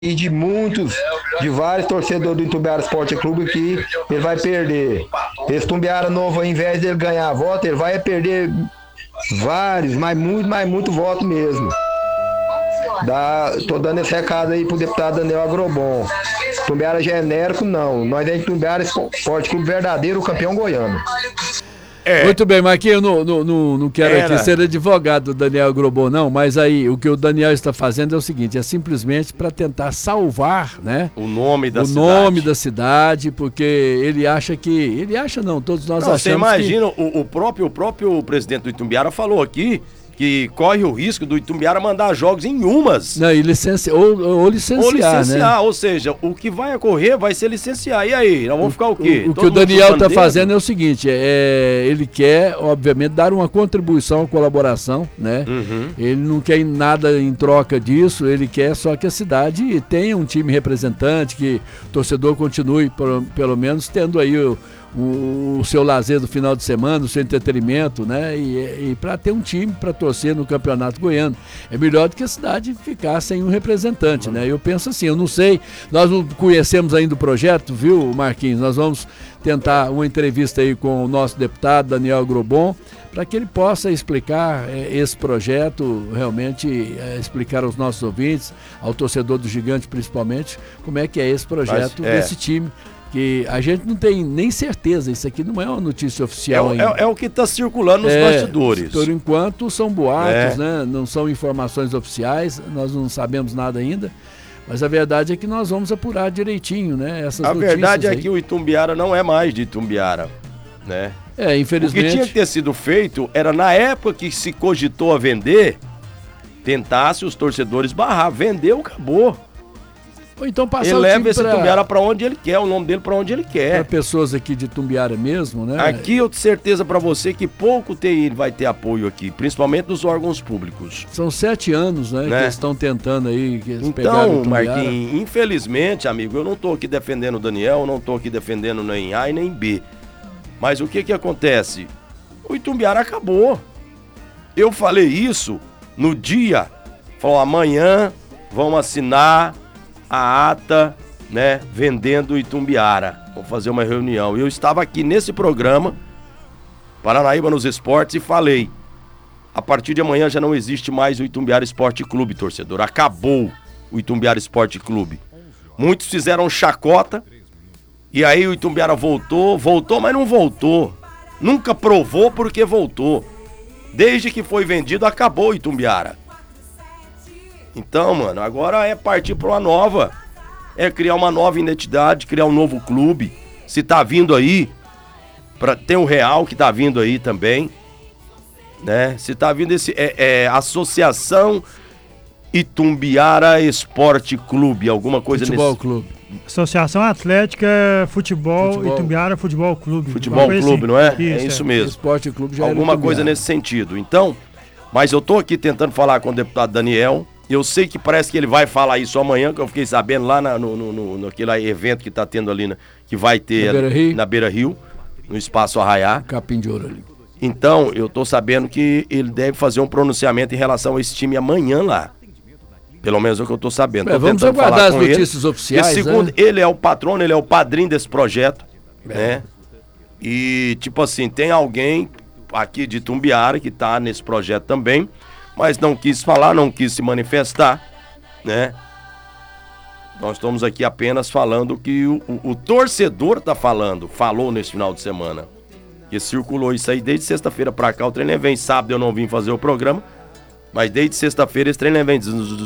e de vários torcedores do Itumbiara Esporte Clube que ele vai perder. Esse Itumbiara novo, ao invés dele ganhar voto, ele vai perder vários, mas muito voto mesmo. Tô dando esse recado aí pro deputado Daniel Agrobon. Itumbiara genérico, não. Nós é Itumbiara Esporte Clube verdadeiro, campeão goiano. Muito bem, Marquinhos, eu não quero aqui ser advogado do Daniel Agrobon, não, mas aí o que o Daniel está fazendo é o seguinte, é simplesmente para tentar salvar, né? O nome da cidade, porque ele acha não, todos nós achamos você imagina, o próprio presidente do Itumbiara falou aqui que corre o risco do Itumbiara mandar jogos em umas. Não, e licenciar, né? Ou seja, o que vai ocorrer vai ser licenciar. E aí, nós vamos ficar o quê? O que o Daniel está fazendo é o seguinte, ele quer, obviamente, dar uma contribuição, colaboração, né? Uhum. Ele não quer nada em troca disso, ele quer só que a cidade tenha um time representante, que o torcedor continue, pelo menos, tendo aí o seu lazer do final de semana, o seu entretenimento, né? E para ter um time para torcer no Campeonato Goiano. É melhor do que a cidade ficar sem um representante, né? Eu penso assim, eu não sei, nós não conhecemos ainda o projeto, viu, Marquinhos? Nós vamos tentar uma entrevista aí com o nosso deputado Daniel Agrobon, para que ele possa explicar esse projeto, realmente explicar aos nossos ouvintes, ao torcedor do Gigante principalmente, como é que é esse projeto desse time. Que a gente não tem nem certeza, isso aqui não é uma notícia oficial ainda. É o que está circulando nos bastidores. Por enquanto são boatos, né? Não são informações oficiais, nós não sabemos nada ainda, mas a verdade é que nós vamos apurar direitinho, né? Essas notícias. A verdade é que o Itumbiara não é mais de Itumbiara, né? Infelizmente. O que tinha que ter sido feito era, na época que se cogitou a vender, tentasse os torcedores barrar, vendeu, acabou. Ou então passar ele leva esse Itumbiara para onde ele quer, o nome dele para onde ele quer. Para pessoas aqui de Itumbiara mesmo, né? Aqui eu tenho certeza para você que pouco ele vai ter apoio aqui, principalmente dos órgãos públicos. São 7 anos, né? Que eles estão tentando aí. Então, Marquinhos, infelizmente, amigo, eu não tô aqui defendendo o Daniel, não tô aqui defendendo nem A e nem B. Mas o que acontece? O Itumbiara acabou. Eu falei isso no dia, falou, amanhã vão assinar a ata, né, vendendo Itumbiara. Vou fazer uma reunião. Eu estava aqui nesse programa, Paranaíba nos Esportes, e falei, a partir de amanhã já não existe mais o Itumbiara Esporte Clube, torcedor. Acabou o Itumbiara Esporte Clube. Muitos fizeram chacota, e aí o Itumbiara voltou, mas não voltou. Nunca provou porque voltou. Desde que foi vendido, acabou o Itumbiara. Então, mano, agora é partir para uma nova. É criar uma nova identidade, criar um novo clube. Se tá vindo aí, tem o Real que tá vindo aí também, né? Se tá vindo esse Associação Itumbiara Esporte Clube, alguma coisa Futebol Clube. Associação Atlética Futebol Itumbiara Futebol Clube. Futebol Clube, assim. Não é? Isso, é isso mesmo. Esporte Clube já alguma coisa nesse sentido. Então, mas eu tô aqui tentando falar com o deputado Daniel. Eu sei que parece que ele vai falar isso amanhã, que eu fiquei sabendo lá naquele evento que tá tendo ali, que vai ter na Beira Rio, no Espaço Arraiá. Capim de Ouro ali. Então, eu tô sabendo que ele deve fazer um pronunciamento em relação a esse time amanhã lá. Pelo menos é o que eu tô sabendo. Vamos aguardar as notícias oficiais, segundo, né? Ele é o patrono, ele é o padrinho desse projeto, né? E, tipo assim, tem alguém aqui de Itumbiara que tá nesse projeto também, mas não quis falar, não quis se manifestar, né? Nós estamos aqui apenas falando que o torcedor falou nesse final de semana, que circulou isso aí desde sexta-feira pra cá, o treino vem, sábado eu não vim fazer o programa, mas desde sexta-feira esse treino vem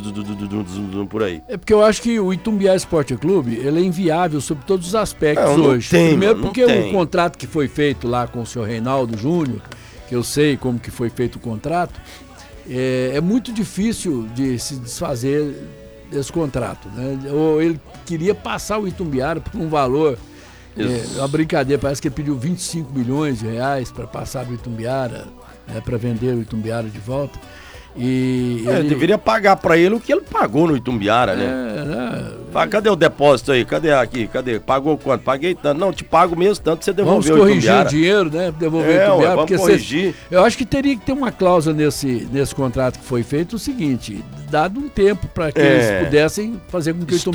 por aí. É porque eu acho que o Itumbiara Esporte Clube, ele é inviável sob todos os aspectos hoje. Primeiro porque o contrato que foi feito lá com o senhor Reinaldo Júnior, que eu sei como que foi feito o contrato, é muito difícil de se desfazer desse contrato, né? Ou ele queria passar o Itumbiara por um valor, uma brincadeira, parece que ele pediu 25 milhões de reais para passar o Itumbiara, para vender o Itumbiara de volta. Ele deveria pagar pra ele o que ele pagou no Itumbiara, né? Cadê o depósito aí? Cadê aqui? Cadê? Pagou quanto? Paguei tanto. Não, te pago mesmo tanto, você devolveu o Itumbiara. Vamos corrigir o dinheiro, né? Devolver o Itumbiara. Vamos corrigir. Eu acho que teria que ter uma cláusula nesse contrato que foi feito, o seguinte, dado um tempo para que eles pudessem fazer com que o Itumbiara